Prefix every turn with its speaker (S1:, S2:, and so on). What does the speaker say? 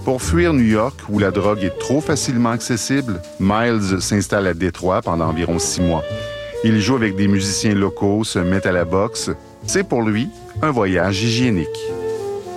S1: Pour fuir New York, où la drogue est trop facilement accessible, Miles s'installe à Détroit pendant environ 6 mois. Il joue avec des musiciens locaux, se met à la boxe. C'est pour lui un voyage hygiénique.